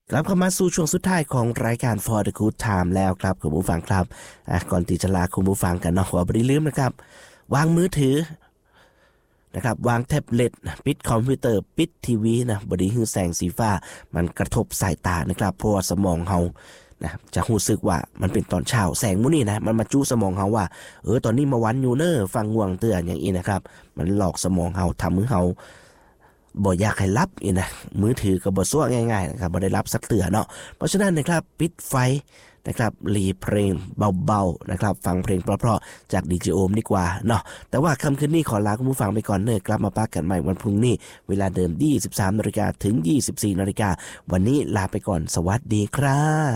กลับเข้ามาสู่ช่วงสุดท้ายของรายการ For the Good Time แล้วครับคุณผู้ฟังครับก่อนที่จะลาคุณผู้ฟังกันเนาะขอบ่ได้ลืมนะครับวางมือถือนะครับวางแท็บเล็ตปิดคอมพิวเตอร์ปิดทีวีนะบ่ได้ให้แสงสีฟ้ามันกระทบสายตานะครับเพราะว่าสมองเฮานะจะรู้สึกว่ามันเป็นตอนเช้าแสงมื้อนี้นะมันมาจู้สมองเฮาว่าตอนนี้มาวันอยู่เน้อฟังง่วงเตือนอย่างนี้นะครับมันหลอกสมองเฮาทำให้เฮาบ่อยากให้รับอีนะมือถือก็บ่ซั่วง่ายๆนะครับบ่ได้รับสักเตือเนาะเพราะฉะนั้นนะครับปิดไฟนะครับรีเพลงเบาๆนะครับฟังเพลงเพราะๆจากดีเจโอมดีกว่าเนาะแต่ว่าค่ำคืนนี้ขอลาคุณผู้ฟังไปก่อนเนอะกลับมาปะกันใหม่วันพรุ่งนี้เวลาเดิม 23:00 นถึง 24:00 นวันนี้ลาไปก่อนสวัสดีครับ